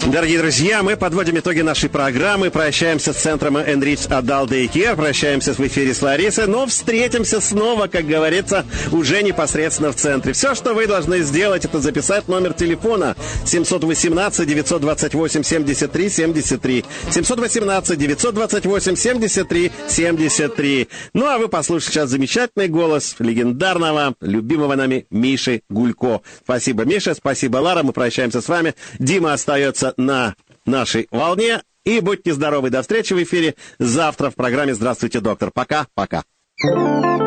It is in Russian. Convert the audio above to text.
Дорогие друзья, мы подводим итоги нашей программы, прощаемся с центром Enrich Adult Daycare, прощаемся в эфире с Ларисой, но встретимся снова, как говорится, уже непосредственно в центре. Все, что вы должны сделать, это записать номер телефона 718-928-73-73, 718-928-73-73. Ну, а вы послушайте сейчас замечательный голос легендарного, любимого нами Миши Гулько. Спасибо, Миша, спасибо, Лара, мы прощаемся с вами. Дима остается на нашей волне. И будьте здоровы. До встречи в эфире завтра в программе «Здравствуйте, доктор». Пока-пока.